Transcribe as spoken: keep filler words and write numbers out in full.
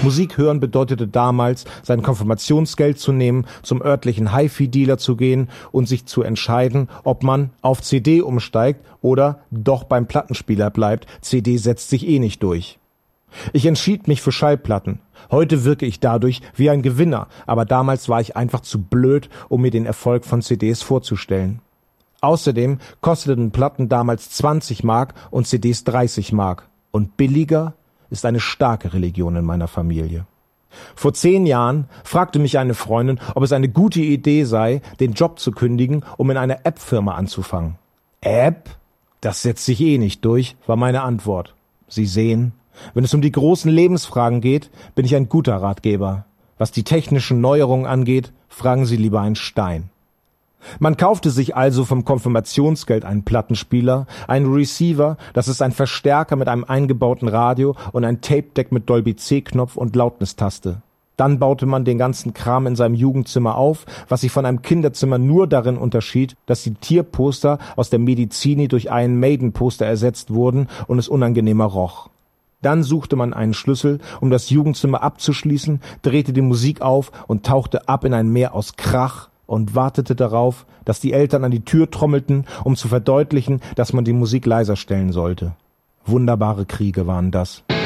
Musik hören bedeutete damals, sein Konfirmationsgeld zu nehmen, zum örtlichen Hi-Fi-Dealer zu gehen und sich zu entscheiden, ob man auf C D umsteigt oder doch beim Plattenspieler bleibt. C D setzt sich eh nicht durch. Ich entschied mich für Schallplatten. Heute wirke ich dadurch wie ein Gewinner, aber damals war ich einfach zu blöd, um mir den Erfolg von C Ds vorzustellen. Außerdem kosteten Platten damals zwanzig Mark und C Ds dreißig Mark. Und billiger ist eine starke Religion in meiner Familie. Vor zehn Jahren fragte mich eine Freundin, ob es eine gute Idee sei, den Job zu kündigen, um in einer App-Firma anzufangen. App? Das setzt sich eh nicht durch, war meine Antwort. Sie sehen, wenn es um die großen Lebensfragen geht, bin ich ein guter Ratgeber. Was die technischen Neuerungen angeht, fragen Sie lieber einen Stein. Man kaufte sich also vom Konfirmationsgeld einen Plattenspieler, einen Receiver, das ist ein Verstärker mit einem eingebauten Radio und ein Tape-Deck mit Dolby-C-Knopf und Lautnistaste. Dann baute man den ganzen Kram in seinem Jugendzimmer auf, was sich von einem Kinderzimmer nur darin unterschied, dass die Tierposter aus der Medizini durch einen Maiden-Poster ersetzt wurden und es unangenehmer roch. Dann suchte man einen Schlüssel, um das Jugendzimmer abzuschließen, drehte die Musik auf und tauchte ab in ein Meer aus Krach und wartete darauf, dass die Eltern an die Tür trommelten, um zu verdeutlichen, dass man die Musik leiser stellen sollte. Wunderbare Kriege waren das.